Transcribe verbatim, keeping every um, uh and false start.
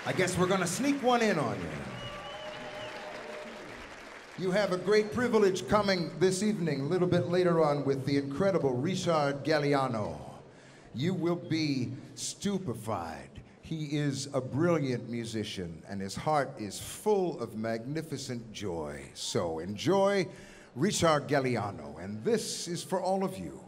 I guess we're gonna sneak one in on you. You have a great privilege coming this evening, a little bit later on, with the incredible Richard Galliano. You will be stupefied. He is a brilliant musician, and his heart is full of magnificent joy. So enjoy Richard Galliano, and this is for all of you.